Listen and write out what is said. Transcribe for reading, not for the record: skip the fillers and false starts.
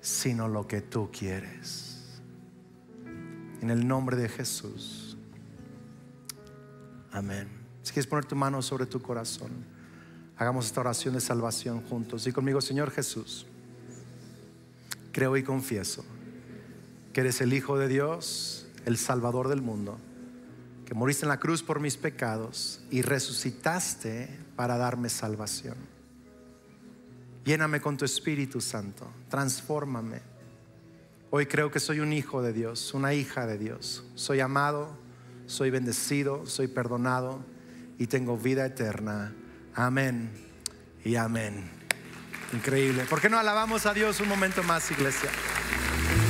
sino lo que tú quieres. En el nombre de Jesús. Amén. Si quieres poner tu mano sobre tu corazón, hagamos esta oración de salvación juntos. Y conmigo: Señor Jesús, creo y confieso que eres el Hijo de Dios, el Salvador del mundo, que moriste en la cruz por mis pecados y resucitaste para darme salvación. Lléname con tu Espíritu Santo, transfórmame. Hoy creo que soy un hijo de Dios, una hija de Dios. Soy amado, soy bendecido, soy perdonado y tengo vida eterna. Amén y amén. Increíble. ¿Por qué no alabamos a Dios un momento más, iglesia?